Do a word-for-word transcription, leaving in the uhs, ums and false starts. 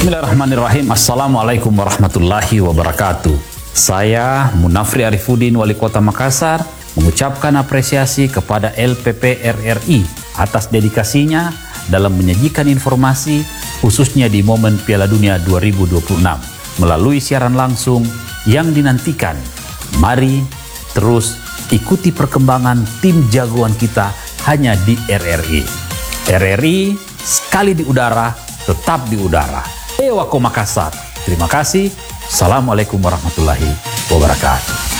Bismillahirrahmanirrahim. Assalamualaikum warahmatullahi wabarakatuh. Saya Munafri Arifuddin, Wali Kota Makassar, mengucapkan apresiasi kepada L P P R R I atas dedikasinya dalam menyajikan informasi khususnya di momen Piala Dunia dua ribu dua puluh enam melalui siaran langsung yang dinantikan. Mari terus ikuti perkembangan tim jagoan kita hanya di R R I. R R I sekali di udara, tetap di udara. Ewako Makassar. Terima kasih. Assalamualaikum warahmatullahi wabarakatuh.